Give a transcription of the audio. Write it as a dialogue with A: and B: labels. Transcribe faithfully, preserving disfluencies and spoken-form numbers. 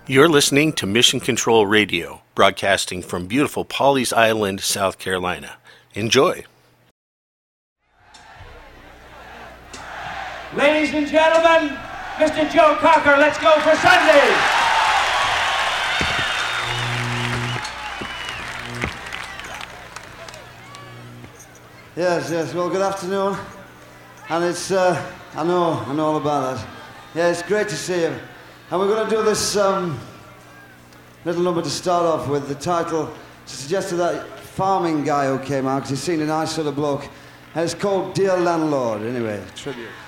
A: You're listening to Mission Control Radio, broadcasting from beautiful Pawleys Island, South Carolina. Enjoy.
B: Ladies and gentlemen, Mister Joe Cocker, let's go for Sunday.
C: Yes, yes, well, good afternoon. And it's, uh, I know, I know all about that. Yeah, it's great to see you. And we're going to do this um, little number to start off with. The title suggested that farming guy who came out, because he's seen a nice sort of bloke. And it's called Dear Landlord, anyway, tribute.